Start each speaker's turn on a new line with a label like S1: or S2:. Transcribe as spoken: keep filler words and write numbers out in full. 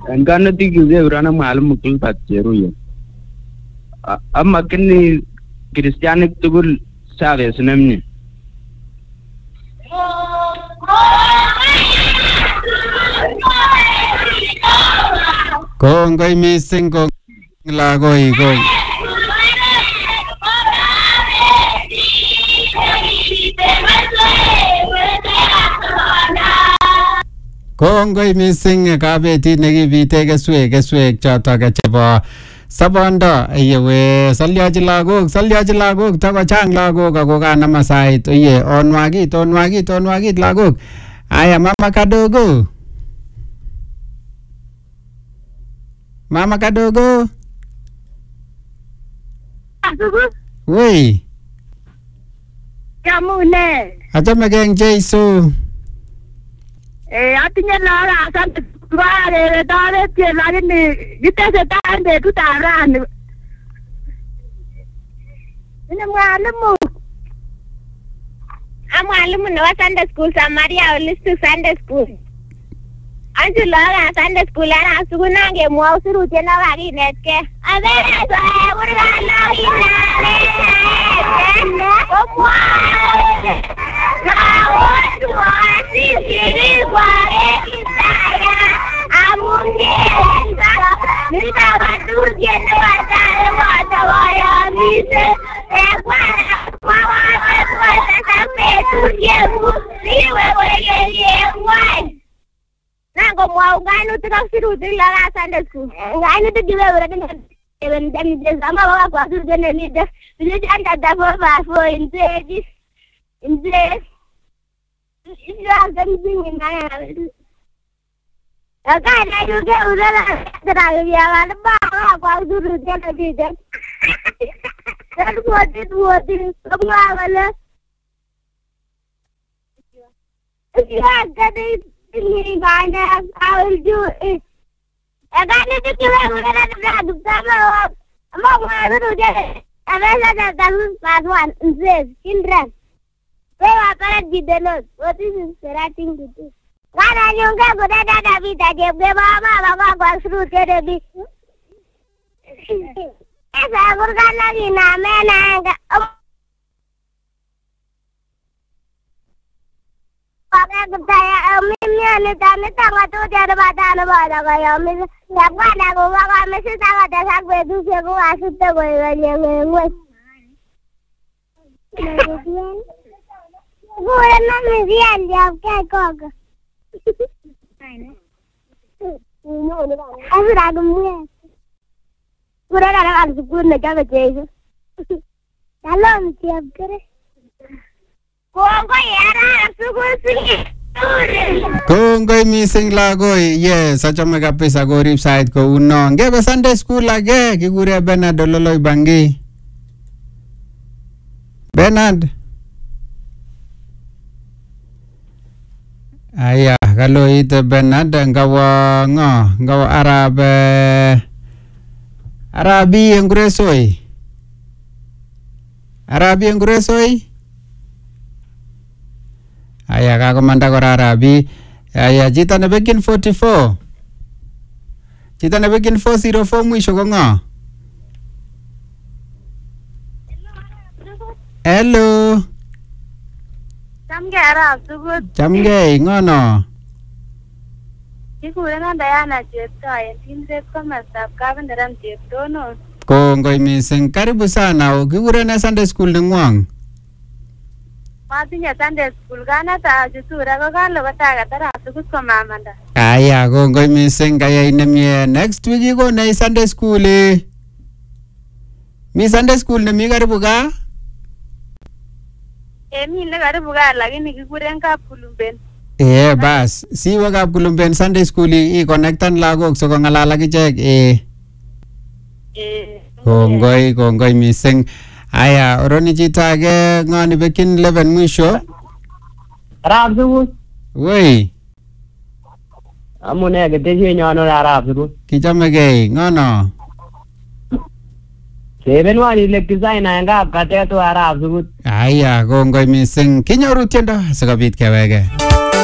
S1: Kanutik kekurana mwalimu Gilbert Cheruiyot. Amakini Kristianik tugul service nemye.
S2: Kongoi mising kong lagoi kong. Kongoi mising kabetit nekibite keswek keswek chotok chebo sabondo yewe salyaji lagok salyaji lagok tako chang lagok ako kanama sait oye onwagit onwagit onwagit lagok. Aya mama kadogo mama kadogo woi
S3: Kamune
S2: achame keng Jeiso.
S3: Eh, atinye lagok asante bare dare tie lakini gitese tande tutarani. Ni mwalimu.
S4: I'm mwalimu na Sunday school sa Maria Holistic Sunday School. Anju lagok Sunday school ana sukuna nge mwa usiru tena kakinetke. Abere so urgana inale. Omwa. Kawotu asiri kware kisaya. Amunge. Nita batur jeno atare wata waya mise. Ekwana mama kwa sasa petu jemu. Niwe wege jemu. Nango mwa unganu tukasiru tilaga Sunday school. Nganu tukiwe uragana. Even them the sama baba kwa suru jene ni de. Village anda da for for in this in this. You are something in my. Agana you get urala tara ya baba kwa suru jene ni de. That what it was in Kamala. If you have that it I will do it. I got to do it. I'm going to do it. I'm going to do one and says, children. Where are parents with the Lord? What is the right thing to do? Why are you going to go to the that you gave Mama go through the bit? Yes, I will not in a man and Saya umumnya ni tanda tangga tu tiada badan badan kaya umus. Siapa nak gua kau mesti tangga dasar bedu siapa asal tu gua yang yang. Gua nak mesti anjak ke kau. Aku dah gemuk. Gua dah dah ada sepuluh nak jaga je. Kalau siap kere.
S2: Kongoi mising lagoi. Yes, achame kabisa korib sait kou no. Ngebe Sunday school age kikure Bernard Ololoi Bangi. Bernard. Aya, kalau itu Bernard ngawa ngo, ngawa Arab Arabi yang kuresoi. Arabi yang kuresoi. Aya kakomanda kora Arabi. Aya jita na begin forty-four. Jita na begin four oh four mwisho ko nga. Hello.
S3: Chamge Arab sugud.
S2: Chamge ngono.
S3: Kikure na Diana Chepto en Timset komasta Kavendaram Chepto no.
S2: Kongoi mising. Karibu sana. Kikure na Sunday school nengwang.
S3: Matinye Sunday school kana ta jusura ko kan lo bata tara sukut ko mamanda.
S2: Aya kongoi mising kaya inemye next week ko na Sunday school eh. Mi Sunday school na mi karibu ka?
S3: Eh mi na karibu ka lakini kikuren Kapkulumben.
S2: Eh bas, siwa Kapkulumben Sunday school i connectan lagok so ko ngalala kichek eh.
S3: Eh
S2: kongoi kongoi mising. Aya, oroni chita ke ngani bekin eleven mwisho.
S1: Arab sukul.
S2: Woi.
S1: Amune keteshi nyono Arab sukul.
S2: Kichame ke ngono.
S1: Seben wani lek designer ngap katetu Arab sukul.
S2: Aya, kongoi mising. Kinyoru tiendo sikobit keweke.